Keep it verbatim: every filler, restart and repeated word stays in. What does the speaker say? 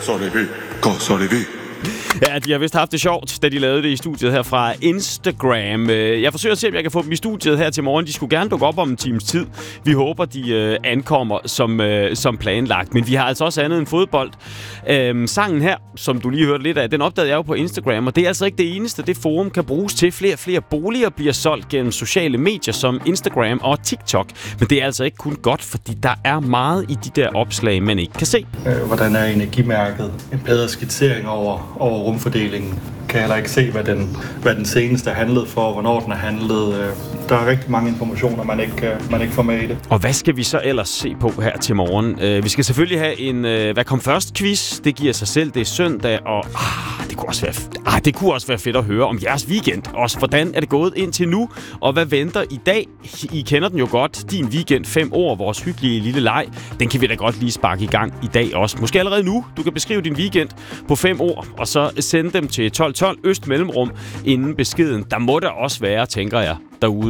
så det ved, gå så det ved. Ja, de har vist haft det sjovt, da de lavede det i studiet her fra Instagram. Jeg forsøger at se, om jeg kan få dem i studiet her til morgen. De skulle gerne dukke op om en times tid. Vi håber, de ankommer som, som planlagt. Men vi har altså også andet end fodbold. Øhm, sangen her, som du lige hørte lidt af, den opdagede jeg jo på Instagram. Og det er altså ikke det eneste, det forum kan bruges til. Flere og flere boliger bliver solgt gennem sociale medier som Instagram og TikTok. Men det er altså ikke kun godt, fordi der er meget i de der opslag, man ikke kan se. Hvordan er energimærket? En bedre skitsering over, over rumfordelingen. Kan heller ikke se, hvad den, hvad den seneste handlede for, hvornår den er handlet. Der er rigtig mange informationer, man ikke, man ikke får med i det. Og hvad skal vi så ellers se på her til morgen? Vi skal selvfølgelig have en hvad kom først quiz. Det giver sig selv, det er søndag, og ah, det, kunne også være, ah, det kunne også være fedt at høre om jeres weekend. Også hvordan er det gået indtil nu, og hvad venter i dag? I kender den jo godt, din weekend, fem ord, vores hyggelige lille leg. Den kan vi da godt lige sparke i gang i dag også. Måske allerede nu. Du kan beskrive din weekend på fem ord, og så sende dem til tolv tolv øst mellemrum inden beskeden. Der må der også være, tænker jeg, derude.